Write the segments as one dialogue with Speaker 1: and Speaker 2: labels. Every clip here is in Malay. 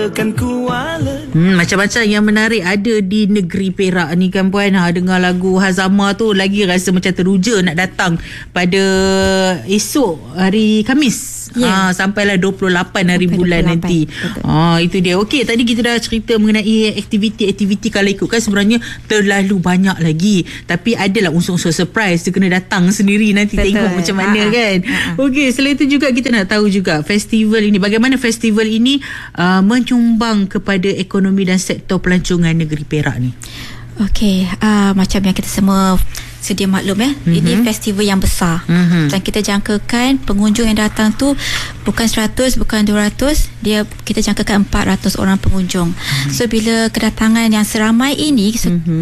Speaker 1: tinggalkan Kuala.
Speaker 2: Macam-macam yang menarik ada di negeri Perak ni kan puan. Dengar lagu Hazama tu lagi rasa macam teruja nak datang pada esok hari Khamis. Sampailah 28 hari bulan 28. Nanti. Itu dia. Okey, tadi kita dah cerita mengenai aktiviti-aktiviti kalau ikutkan sebenarnya terlalu banyak lagi. Tapi adalah unsur-unsur surprise. Dia kena datang sendiri nanti. Betul. Tengok macam mana kan. Okey, selain itu juga kita nak tahu juga festival ini, bagaimana festival ini menyumbang kepada ekonomi dan sektor pelancongan negeri Perak ni.
Speaker 3: Okey, macam yang kita semua sedia maklum ini festival yang besar. Dan kita jangkakan pengunjung yang datang tu bukan 100, bukan 200, kita jangkakan 400 orang pengunjung. So bila kedatangan yang seramai ini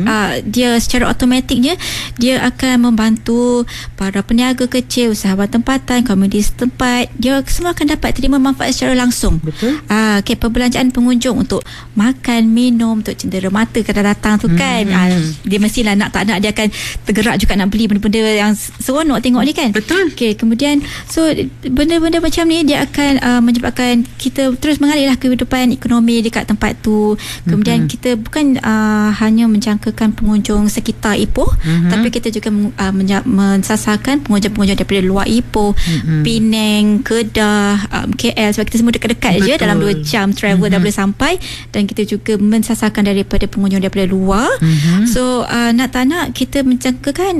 Speaker 3: dia secara automatiknya dia akan membantu para peniaga kecil, usahawan tempatan, komuniti setempat. Dia semua akan dapat terima manfaat secara langsung.
Speaker 2: Betul.
Speaker 3: Okay, perbelanjaan pengunjung untuk makan, minum, untuk cendera mata kadang datang tu kan. Dia mestilah nak tak nak dia akan tergerak juga nak beli benda-benda yang seronok tengok ni kan.
Speaker 2: Betul.
Speaker 3: Okay, kemudian so benda-benda macam ni dia akan menyebabkan kita terus mengalirlah kehidupan ekonomi dekat tempat tu. Kemudian kita bukan hanya menjangkakan pengunjung sekitar Ipoh, tapi kita juga mensasarkan pengunjung-pengunjung daripada luar Ipoh, Penang, Kedah, KL, sebab kita semua dekat-dekat je, dalam 2 jam travel dah boleh sampai. Dan kita juga mensasarkan daripada pengunjung daripada luar. So nak tak nak kita menjangkakan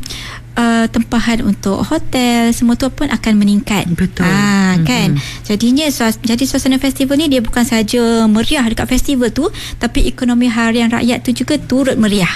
Speaker 3: tempahan untuk hotel semua tu pun akan meningkat.
Speaker 2: Betul.
Speaker 3: Kan. Jadi suasana festival ni dia bukan saja meriah dekat festival tu, tapi ekonomi harian rakyat tu juga turut meriah.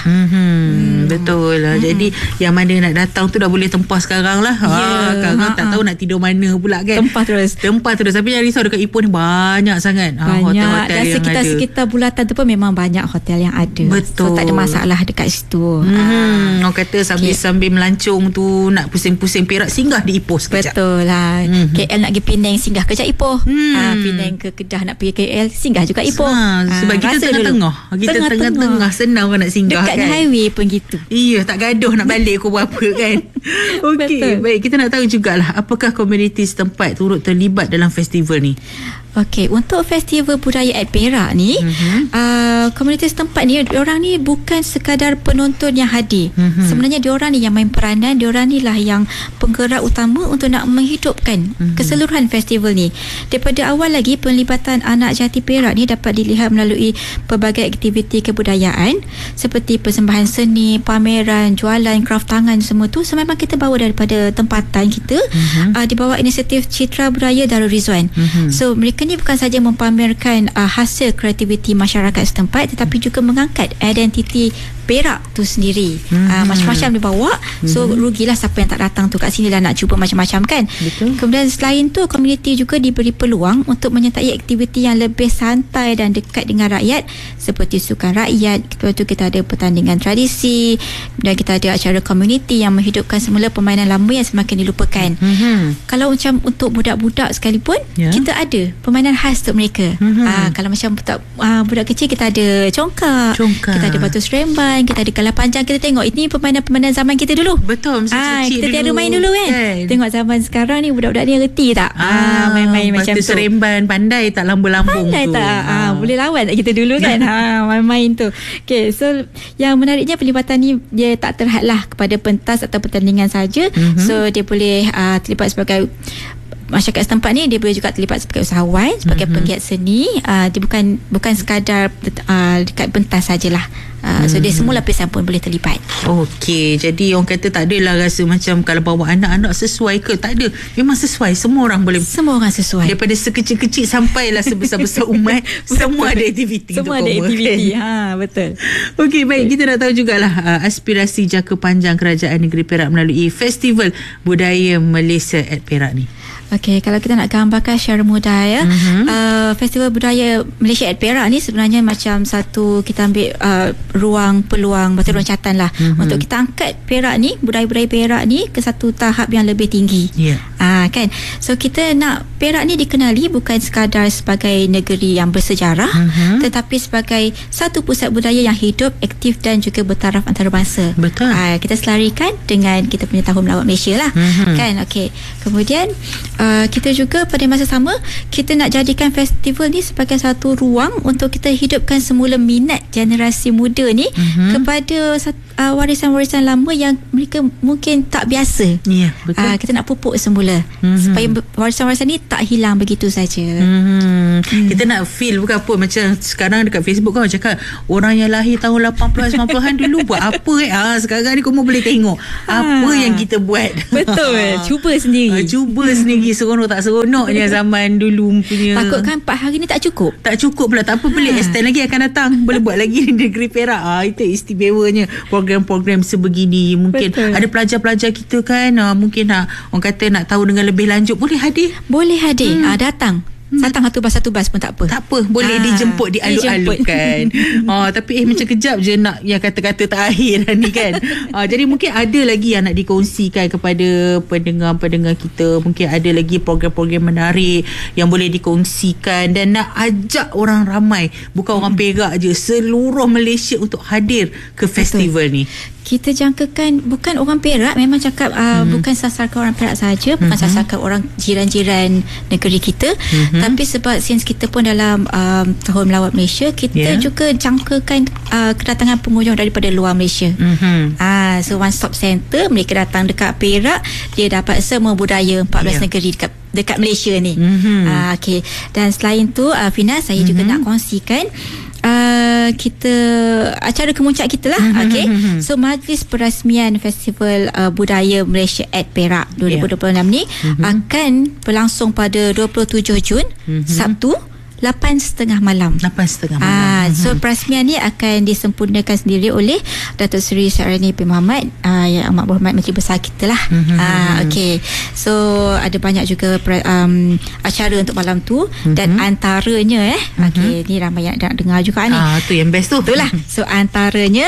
Speaker 2: Betul lah. Jadi yang mana nak datang tu dah boleh tempah sekarang lah. Sekarang tak tahu nak tidur mana pula kan. Tempah terus. Tapi yang risau dekat Ipoh ni banyak sangat hotel-hotel
Speaker 3: dan
Speaker 2: yang ada.
Speaker 3: Sekitar bulatan tu pun memang banyak hotel yang ada.
Speaker 2: Betul.
Speaker 3: So tak ada masalah dekat situ.
Speaker 2: Orang kata sambil melancong tu nak pusing-pusing Perak, singgah di Ipoh sekejap.
Speaker 3: Betul lah. KL nak pergi Penang, singgah kejap Ipoh. Penang ke Kedah nak pergi KL, singgah juga Ipoh.
Speaker 2: Sebab kita tengah-tengah. Kita tengah-tengah senang kan nak singgah.
Speaker 3: Dekat
Speaker 2: kan.
Speaker 3: highway pun gitu.
Speaker 2: Iya, tak gaduh nak balik ke berapa kan. Okey, baik, kita nak tahu jugalah apakah komuniti setempat turut terlibat dalam festival ni.
Speaker 3: Okey, untuk festival budaya at Perak ni, komuniti setempat ni, diorang ni bukan sekadar penonton yang hadir. Sebenarnya diorang ni yang main peranan, diorang ni lah yang penggerak utama untuk nak menghidupkan keseluruhan festival ni. Daripada awal lagi, penlibatan anak jati Perak ni dapat dilihat melalui pelbagai aktiviti kebudayaan seperti persembahan seni, pameran, jualan, kraft tangan, semua tu. So memang kita bawa daripada tempatan kita, di bawah inisiatif Citra Budaya Darul Rizwan. So mereka ni bukan saja mempamerkan hasil kreativiti masyarakat setempat, tetapi juga mengangkat identiti Perak tu sendiri. Macam-macam dia bawa. So rugilah siapa yang tak datang tu kat sini lah nak cuba macam-macam kan.
Speaker 2: Betul.
Speaker 3: Kemudian selain tu, komuniti juga diberi peluang untuk menyertai aktiviti yang lebih santai dan dekat dengan rakyat, seperti sukan rakyat. Lepas tu kita ada pertandingan tradisi, dan kita ada acara komuniti yang menghidupkan semula permainan lama yang semakin dilupakan. Kalau macam untuk budak-budak sekalipun, kita ada permainan khas untuk mereka. Kalau macam budak kecil, kita ada congkak, kita ada batu seremban, kita ada kalah panjang. Kita tengok ini permainan-permainan zaman kita dulu.
Speaker 2: Betul, masa kecil
Speaker 3: kita
Speaker 2: dulu.
Speaker 3: tiada main dulu kan. Tengok zaman sekarang ni, budak-budak ni reti tak? Main-main macam tu.
Speaker 2: Batu seremban, pandai tak lambung-lambung tu?
Speaker 3: Tak? Boleh lawan tak kita dulu kan? Main-main tu. Okay, so yang menariknya pelibatan ni dia tak terhadlah kepada pentas atau pertandingan saja. So dia boleh terlibat sebagai masyarakat setempat ni, dia boleh juga terlibat sebagai usahawan, sebagai penggiat seni. Dia bukan sekadar dekat pentas sajalah. So dia semua lapisan pun boleh terlibat.
Speaker 2: Okey, jadi orang kata tak adalah rasa macam kalau bawa anak-anak sesuai ke, tak ada. Memang sesuai, semua orang boleh.
Speaker 3: Semua orang sesuai.
Speaker 2: Daripada sekecil-kecil sampailah sebesar-besar umat, semua ada aktiviti.
Speaker 3: Semua ada aktiviti. Betul.
Speaker 2: Okey, baik, kita nak tahu jugalah aspirasi jangka panjang Kerajaan Negeri Perak melalui Festival Budaya Malaysia at Perak ni.
Speaker 3: Okey, kalau kita nak gambarkan secara mudah Festival Budaya Malaysia at Perak ni sebenarnya macam satu, kita ambil ruang peluang, batu loncatan lah untuk kita angkat Perak ni, budaya-budaya Perak ni ke satu tahap yang lebih tinggi. Kan. So kita nak Perak ni dikenali bukan sekadar sebagai negeri yang bersejarah, tetapi sebagai satu pusat budaya yang hidup, aktif dan juga bertaraf antarabangsa.
Speaker 2: Betul.
Speaker 3: Kita selarikan dengan kita punya Tahun Melawat Malaysia lah. Kan. Okey. Kemudian kita juga pada masa sama kita nak jadikan festival ni sebagai satu ruang untuk kita hidupkan semula minat generasi muda ni kepada warisan-warisan lama yang mereka mungkin tak biasa.
Speaker 2: Ya, betul.
Speaker 3: Kita nak pupuk semula supaya warisan-warisan ni tak hilang begitu saja.
Speaker 2: Kita nak feel bukan apa macam sekarang dekat Facebook kan cakap orang yang lahir tahun 80-an 90-an dulu buat apa sekarang ni kamu boleh tengok apa yang kita buat.
Speaker 3: Betul. Cuba sendiri.
Speaker 2: Seronok tak seronoknya zaman dulu punya.
Speaker 3: Takutkan 4 hari ni tak cukup.
Speaker 2: Tak cukup pula. Tak apa, boleh extend lagi akan datang. Boleh buat lagi di negeri Perak. Itu istimewanya program-program sebegini. Mungkin ada pelajar-pelajar kita kan mungkin orang kata nak tahu dengan lebih lanjut, boleh hadir. Datang satu bas pun tak apa. Tak apa, boleh dijemput di alun-alun kan. Tapi macam kejap je nak yang kata-kata tak akhir ni kan. Jadi mungkin ada lagi yang nak dikongsikan kepada pendengar-pendengar kita. Mungkin ada lagi program-program menarik yang boleh dikongsikan dan nak ajak orang ramai, bukan orang Perak je, seluruh Malaysia untuk hadir ke festival ni.
Speaker 3: Kita jangkakan bukan orang Perak, memang cakap bukan sasarkan orang Perak saja, bukan sasarkan orang jiran-jiran negeri kita, tapi sebab since kita pun dalam Tahun Melawat Malaysia, kita juga jangkakan kedatangan pengunjung daripada luar Malaysia. So one stop center, mereka datang dekat Perak, dia dapat semua budaya 14 negeri dekat Malaysia ni. Okay. Dan selain tu Fina, saya juga nak kongsikan kita acara kemuncak kita lah. So majlis perasmian Festival Budaya Malaysia at Perak 2026 ni akan berlangsung pada 27 Jun Sabtu 8.30 malam. So perasmian ni akan disempurnakan sendiri oleh Datuk Seri Syarani bin Mohamad, yang amat berhormat Menteri Besar kita lah. Okay. So ada banyak juga acara untuk malam tu, dan antaranya ni ramai yang nak dengar juga ni.
Speaker 2: Tu yang best tu.
Speaker 3: Itulah. So antaranya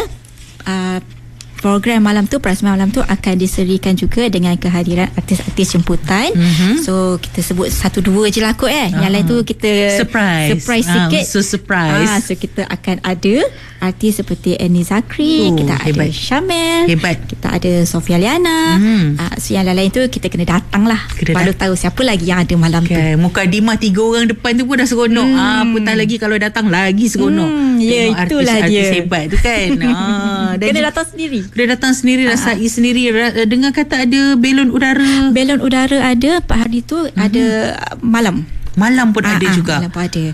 Speaker 3: program malam tu, perasmian malam tu akan diserikan juga dengan kehadiran artis-artis jemputan. So kita sebut 1-2 je lah kot yang lain tu kita surprise sikit. So kita akan ada artis seperti Annie Zakri, kita ada Syamel, kita ada Sofia Liana. So yang lain tu kita kena datang lah, baru tahu siapa lagi yang ada malam tu.
Speaker 2: Mukadimah 3 orang depan tu pun dah seronok. Apatah lagi kalau datang lagi seronok.
Speaker 3: Itulah
Speaker 2: artis hebat tu kan.
Speaker 3: Dan kena datang sendiri.
Speaker 2: Rasai sendiri. Dengar kata ada belon udara ada 4 hari tu. Ada malam pun ada juga.
Speaker 3: Malam pun ada.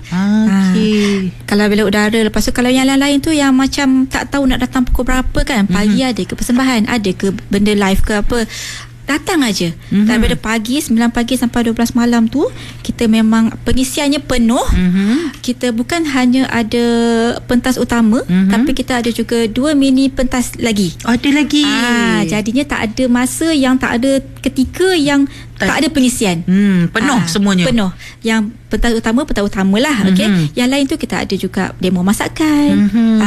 Speaker 3: Kalau belon udara, lepas tu kalau yang lain tu yang macam tak tahu nak datang pukul berapa kan, pagi ada ke persembahan, ada ke benda live ke apa, datang aja. Daripada pagi 9 pagi sampai 12 malam tu kita memang pengisiannya penuh. Kita bukan hanya ada pentas utama, tapi kita ada juga 2 mini pentas lagi.
Speaker 2: Ada lagi.
Speaker 3: Jadinya tak ada masa yang tak ada ketika yang tak ada pengisian.
Speaker 2: Penuh semuanya.
Speaker 3: Penuh. Yang pentas utama lah. Yang lain tu kita ada juga demo masakan.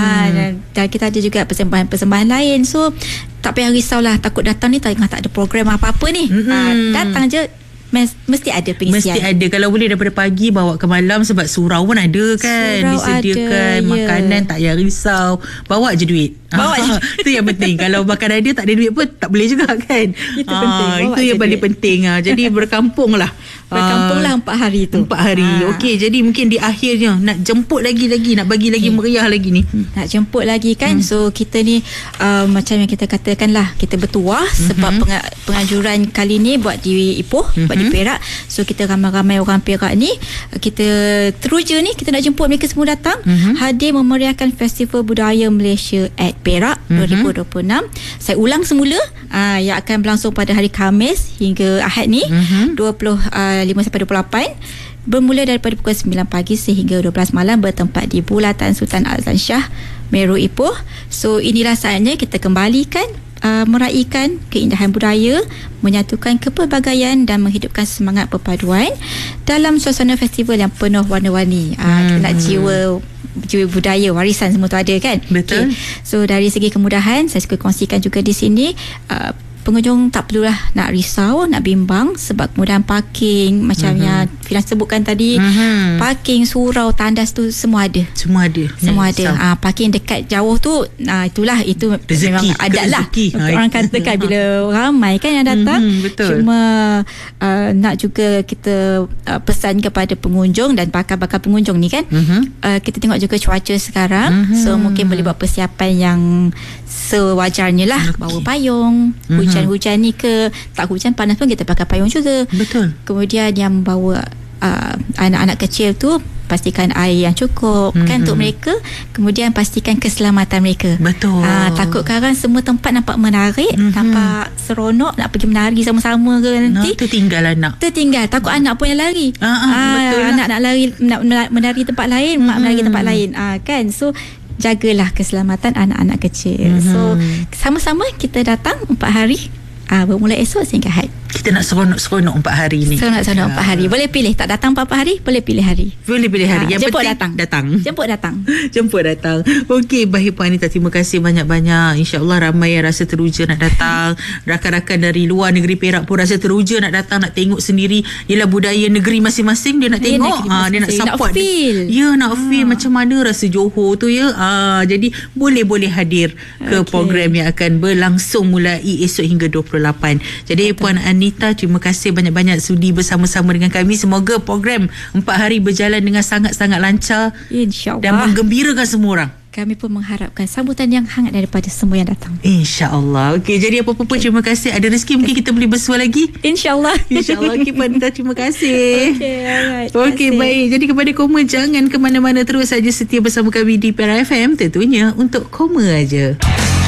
Speaker 3: Dan kita ada juga persembahan lain. So tak payah risaulah, takut datang ni tak ada program apa-apa ni. Datang je, mesti ada pengisian.
Speaker 2: Mesti ada. Kalau boleh daripada pagi bawa ke malam, sebab surau pun ada kan. Disediakan makanan, tak payah risau. Bawa je duit. Itu yang penting. Kalau makan ada tak ada duit pun tak boleh juga kan. Itu penting. Itu yang paling penting. Jadi berkampung lah
Speaker 3: 4 hari tu.
Speaker 2: 4 hari. Okey, jadi mungkin di akhirnya nak jemput lagi nak bagi lagi meriah lagi ni.
Speaker 3: Nak jemput lagi kan. So kita ni macam yang kita katakan lah, kita bertuah sebab penganjuran kali ni buat di Ipoh, buat di Perak. So kita ramai-ramai orang Perak ni, kita teruja ni kita nak jemput mereka semua datang hadir memeriahkan Festival Budaya Malaysia at Perak 2026. Saya ulang semula, yang akan berlangsung pada hari Khamis hingga Ahad ni, 25 sampai 28, bermula daripada pukul 9 pagi sehingga 12 malam, bertempat di Bulatan Sultan Azlan Shah, Meru Ipoh. So inilah saatnya kita kembalikan meraihkan keindahan budaya, menyatukan kepelbagaian dan menghidupkan semangat perpaduan dalam suasana festival yang penuh warna-warni. Kita nak jiwa budaya, warisan semua tu ada kan.
Speaker 2: Betul.
Speaker 3: So dari segi kemudahan, saya suka kongsikan juga di sini, pengunjung tak perlulah nak risau, nak bimbang, sebab kemudian parking macam yang Firas sebutkan tadi, parking, surau, tandas tu semua ada. Semua ada. Parking dekat jauh tu, itulah, itu rezeki, memang adat lah. Orang katakan bila ramai kan yang datang.
Speaker 2: Betul.
Speaker 3: Cuma nak juga kita pesan kepada pengunjung dan bakal pengunjung ni kan, kita tengok juga cuaca sekarang. So mungkin boleh buat persiapan yang sewajarnya lah. Bawa payung, hujan-hujan ni ke tak hujan, panas pun kita pakai payung juga.
Speaker 2: Betul.
Speaker 3: Kemudian yang bawa anak-anak kecil tu, pastikan air yang cukup kan untuk mereka. Kemudian pastikan keselamatan mereka.
Speaker 2: Betul.
Speaker 3: Takut sekarang semua tempat nampak menarik, nampak seronok, nak pergi menari sama-sama ke nanti
Speaker 2: tertinggal anak.
Speaker 3: Takut anak pun yang lari.
Speaker 2: Betul.
Speaker 3: Anak nak lari, nak menari tempat lain, mak menari tempat lain. Kan, so jagalah keselamatan anak-anak kecil. So sama-sama kita datang 4 hari, bermula esok sehingga Ahad.
Speaker 2: Kita nak seronok 4 hari ni.
Speaker 3: Seronok 4 hari. Boleh pilih, tak datang 4 hari, boleh pilih hari. Yang
Speaker 2: jemput
Speaker 3: penting
Speaker 2: datang.
Speaker 3: Jemput datang.
Speaker 2: Okey, baik Puan Anita, terima kasih banyak-banyak. InsyaAllah ramai yang rasa teruja nak datang. Rakan-rakan dari luar negeri Perak pun rasa teruja nak datang, nak tengok sendiri. Yelah, budaya negeri masing-masing dia nak tengok. Dia nak support. Nak feel macam mana rasa Johor tu ya. Jadi boleh hadir ke program yang akan berlangsung mulai esok hingga 28. Jadi Puan Anita, terima kasih banyak-banyak sudi bersama-sama dengan kami. Semoga program 4 hari berjalan dengan sangat-sangat lancar,
Speaker 3: InsyaAllah,
Speaker 2: dan menggembirakan semua orang.
Speaker 3: Kami pun mengharapkan sambutan yang hangat daripada semua yang datang.
Speaker 2: InsyaAllah. Okey, jadi apa-apa pun terima kasih. Ada rezeki mungkin kita boleh bersua lagi.
Speaker 3: InsyaAllah.
Speaker 2: Okey, Puan Anita, terima kasih.
Speaker 3: Okey,
Speaker 2: baik. Jadi kepada Koma, jangan ke mana-mana, terus saja setia bersama kami di Perak FM, tentunya untuk Koma aja.